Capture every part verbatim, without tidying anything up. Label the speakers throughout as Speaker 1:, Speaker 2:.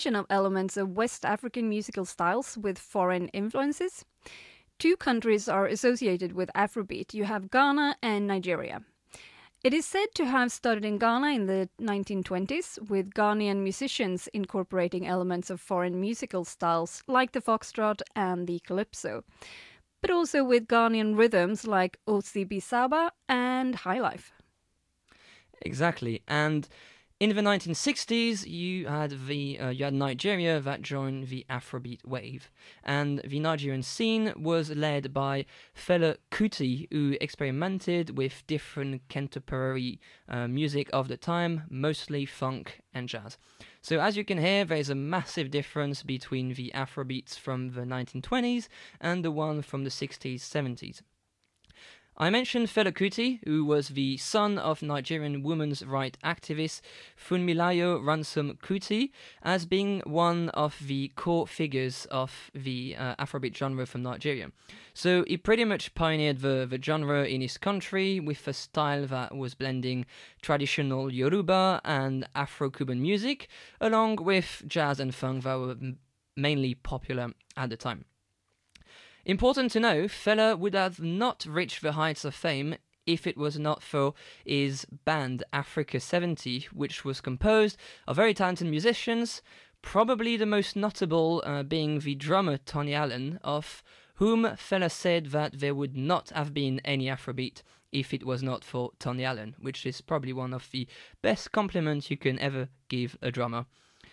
Speaker 1: combination of elements of West African musical styles with foreign influences. Two countries are associated with Afrobeat. You have Ghana and Nigeria. It is said to have started in Ghana in the nineteen twenties, with Ghanaian musicians incorporating elements of foreign musical styles like the foxtrot and the calypso, but also with Ghanaian rhythms like Otsi Bisaba and highlife.
Speaker 2: Exactly, and in the nineteen sixties, you had the uh, you had Nigeria that joined the Afrobeat wave, and the Nigerian scene was led by Fela Kuti, who experimented with different contemporary uh, music of the time, mostly funk and jazz. So as you can hear, there is a massive difference between the Afrobeats from the nineteen twenties and the one from the sixties, seventies. I mentioned Fela Kuti, who was the son of Nigerian women's rights activist Funmilayo Ransom Kuti, as being one of the core figures of the uh, Afrobeat genre from Nigeria. So he pretty much pioneered the, the genre in his country with a style that was blending traditional Yoruba and Afro-Cuban music, along with jazz and funk that were mainly popular at the time. Important to know, Fela would have not reached the heights of fame if it was not for his band Africa seventy, which was composed of very talented musicians, probably the most notable uh, being the drummer Tony Allen, of whom Fela said that there would not have been any Afrobeat if it was not for Tony Allen, which is probably one of the best compliments you can ever give a drummer.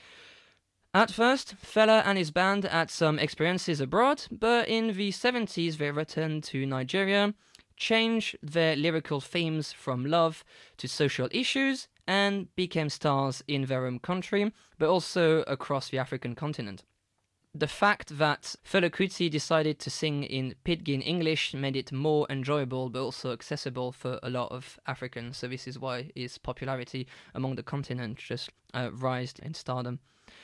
Speaker 2: At first, Fela and his band had some experiences abroad, but in the seventies they returned to Nigeria, changed their lyrical themes from love to social issues, and became stars in their own country, but also across the African continent. The fact that Fela Kuti decided to sing in Pidgin English made it more enjoyable but also accessible for a lot of Africans, so this is why his popularity among the continent just uh, rised in stardom.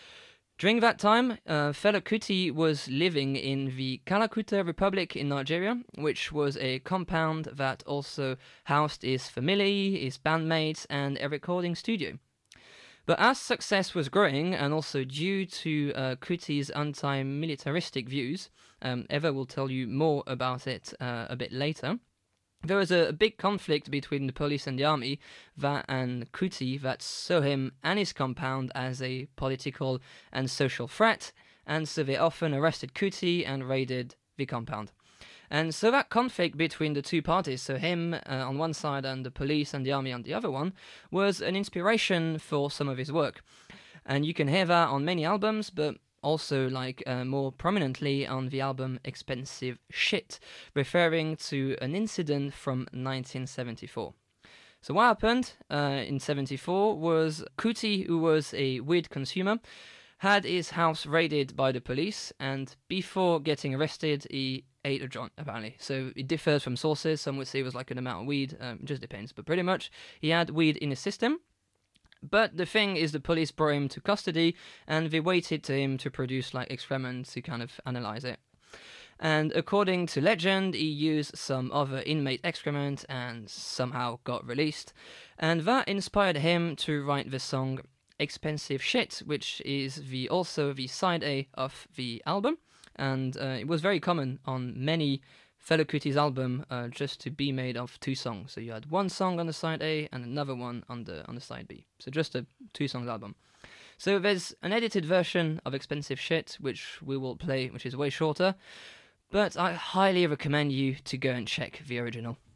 Speaker 2: During that time, uh, Fela Kuti was living in the Kalakuta Republic in Nigeria, which was a compound that also housed his family, his bandmates, and a recording studio. But as success was growing, and also due to uh, Kuti's anti-militaristic views, um, Eva will tell you more about it uh, a bit later, there was a, a big conflict between the police and the army that, and Kuti that saw him and his compound as a political and social threat, and so they often arrested Kuti and raided the compound. And so that conflict between the two parties, so him uh, on one side and the police and the army on the other one, was an inspiration for some of his work. And you can hear that on many albums, but also like uh, more prominently on the album Expensive Shit, referring to an incident from nineteen seventy-four. So what happened uh, in seventy-four was Kuti, who was a weed consumer, had his house raided by the police, and before getting arrested he ate a joint, apparently. So it differs from sources. Some would say it was like an amount of weed, um, it just depends, but pretty much he had weed in his system. But the thing is, the police brought him to custody, and they waited to him to produce like excrement to kind of analyze it. And according to legend, he used some other inmate excrement and somehow got released. And that inspired him to write the song Expensive Shit, which is the also the side A of the album. And uh, it was very common on many Fela Kuti's album uh, just to be made of two songs. So you had one song on the side A and another one on the on the side B. So just a two songs album. So there's an edited version of Expensive Shit, which we will play, which is way shorter. But I highly recommend you to go and check the original.